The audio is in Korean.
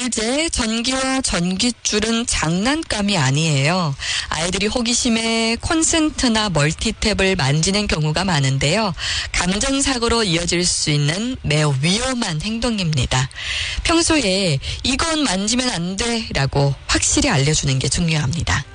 일제 전기와 전깃줄은 장난감이 아니에요. 아이들이 호기심에 콘센트나 멀티탭을 만지는 경우가 많은데요. 감전사고로 이어질 수 있는 매우 위험한 행동입니다. 평소에 이건 만지면 안 돼라고 확실히 알려주는 게 중요합니다.